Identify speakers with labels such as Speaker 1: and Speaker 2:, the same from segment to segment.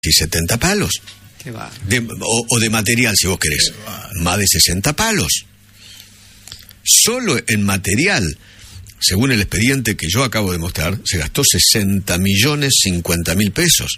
Speaker 1: 70 palos.
Speaker 2: Qué va.
Speaker 1: O de material, si vos querés. Más de 60 palos. Solo en material, según el expediente que yo acabo de mostrar, se gastó 60.050.000 pesos.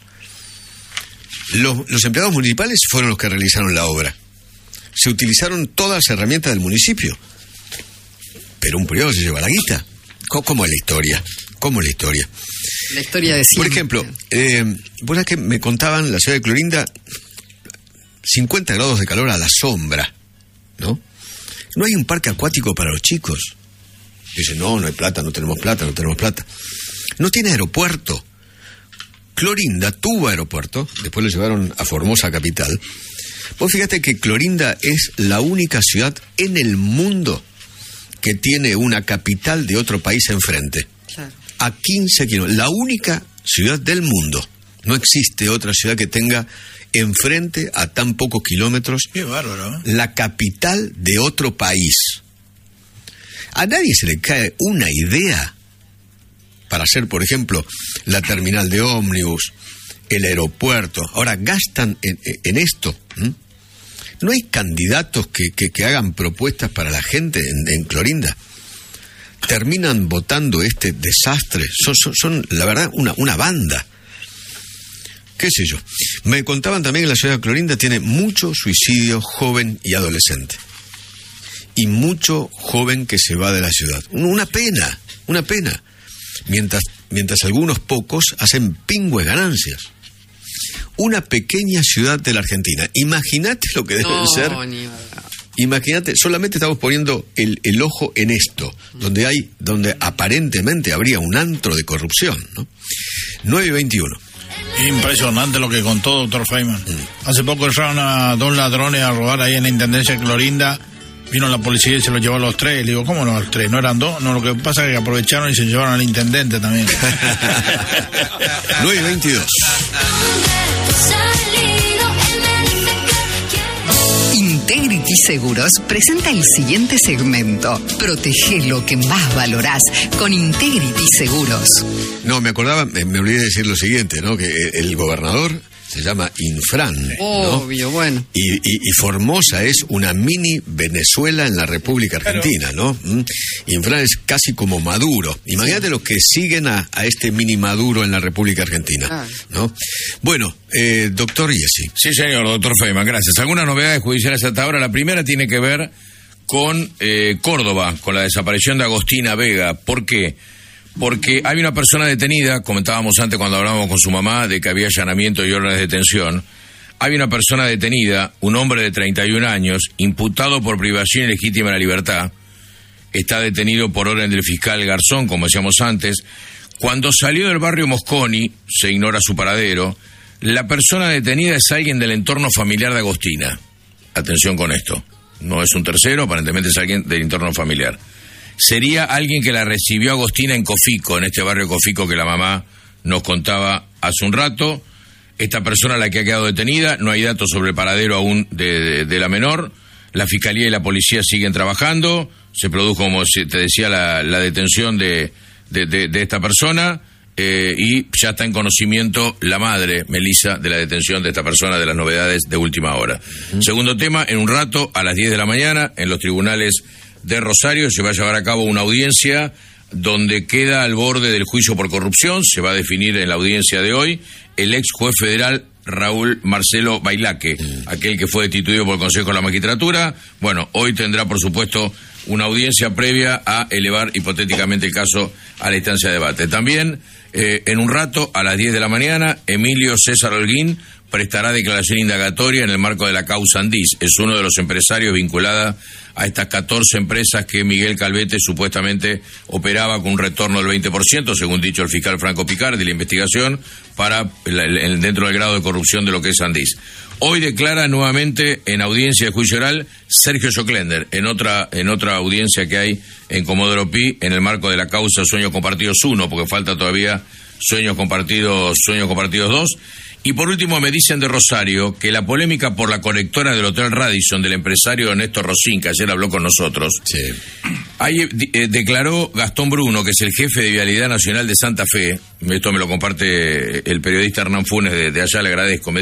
Speaker 1: Los empleados municipales fueron los que realizaron la obra. Se utilizaron todas las herramientas del municipio. Pero un privado se lleva la guita. ¿Cómo es la historia? ¿Cómo es la historia?
Speaker 2: La historia de siempre.
Speaker 1: Por ejemplo, vos sabés que me contaban la ciudad de Clorinda, 50 grados de calor a la sombra, ¿no? No hay un parque acuático para los chicos. Dicen, no hay plata, no tenemos plata. No tiene aeropuerto. Clorinda tuvo aeropuerto, después lo llevaron a Formosa capital. Vos fíjate que Clorinda es la única ciudad en el mundo que tiene una capital de otro país enfrente.
Speaker 2: Claro.
Speaker 1: A 15 kilómetros. La única ciudad del mundo. No existe otra ciudad que tenga enfrente a tan pocos kilómetros.
Speaker 3: Qué bárbaro.
Speaker 1: La capital de otro país. A nadie se le cae una idea para hacer, por ejemplo, la terminal de ómnibus, el aeropuerto. Ahora gastan en esto. No hay candidatos que hagan propuestas para la gente en Clorinda. Terminan votando este desastre. Son la verdad, una banda. ¿Qué sé yo? Me contaban también que la ciudad de Clorinda tiene mucho suicidio joven y adolescente. Y mucho joven que se va de la ciudad. Una pena. Mientras algunos pocos hacen pingües ganancias. Una pequeña ciudad de la Argentina. Imagínate lo que deben ser. Imagínate, solamente estamos poniendo el ojo en esto, donde aparentemente habría un antro de corrupción, ¿no? 9:21.
Speaker 3: Impresionante lo que contó, doctor Feynman. Hace poco entraron a 2 ladrones a robar ahí en la Intendencia de Clorinda. Vino la policía y se los llevó a los 3. Le digo, ¿cómo no los 3? ¿No eran 2? No, lo que pasa es que aprovecharon y se llevaron al intendente también.
Speaker 1: 9:22.
Speaker 4: Integrity Seguros presenta el siguiente segmento. Protege lo que más valorás con Integrity Seguros.
Speaker 1: No, me acordaba, me olvidé de decir lo siguiente, ¿no? Que el gobernador se llama Infran, ¿no?
Speaker 2: Obvio, bueno.
Speaker 1: Y Formosa es una mini Venezuela en la República Argentina, ¿no? Infran es casi como Maduro. Imagínate los que siguen a este mini Maduro en la República Argentina, ¿no? Bueno, doctor Iesi.
Speaker 5: Sí, señor, doctor Feynman, gracias. Algunas novedades judiciales hasta ahora. La primera tiene que ver con Córdoba, con la desaparición de Agostina Vega. ¿Por qué? Porque hay una persona detenida, comentábamos antes cuando hablábamos con su mamá de que había allanamiento y órdenes de detención. Hay una persona detenida, un hombre de 31 años, imputado por privación ilegítima de la libertad. Está detenido por orden del fiscal Garzón, como decíamos antes. Cuando salió del barrio Mosconi, se ignora su paradero. La persona detenida es alguien del entorno familiar de Agostina. Atención con esto. No es un tercero, aparentemente es alguien del entorno familiar. Sería alguien que la recibió Agostina en Cofico, en este barrio Cofico que la mamá nos contaba hace un rato. Esta persona, la que ha quedado detenida, no hay datos sobre el paradero aún de la menor. La fiscalía y la policía siguen trabajando. Se produjo, como te decía, la detención de esta persona y ya está en conocimiento la madre, Melissa, de la detención de esta persona, de las novedades de última hora. Segundo tema, en un rato, a las 10 de la mañana, en los tribunales de Rosario se va a llevar a cabo una audiencia donde queda al borde del juicio por corrupción. Se va a definir en la audiencia de hoy el ex juez federal Raúl Marcelo Bailaque, aquel que fue destituido por el Consejo de la Magistratura. Bueno, hoy tendrá, por supuesto, una audiencia previa a elevar hipotéticamente el caso a la instancia de debate. También, en un rato, a las 10 de la mañana, Emilio César Holguín prestará declaración indagatoria en el marco de la causa Andís. Es uno de los empresarios vinculada a estas 14 empresas que Miguel Calvete supuestamente operaba con un retorno del 20%, según dicho el fiscal Franco Picardi de la investigación, para dentro del grado de corrupción de lo que es Andís. Hoy declara nuevamente en audiencia de juicio oral Sergio Joclender, en otra audiencia que hay en Comodoro Pi, en el marco de la causa Sueños Compartidos 1, porque falta todavía Sueños Compartidos 2. Y por último me dicen de Rosario que la polémica por la colectora del Hotel Radisson del empresario Néstor Rosín, que ayer habló con nosotros, ahí declaró Gastón Bruno, que es el jefe de Vialidad Nacional de Santa Fe, esto me lo comparte el periodista Hernán Funes de allá, le agradezco,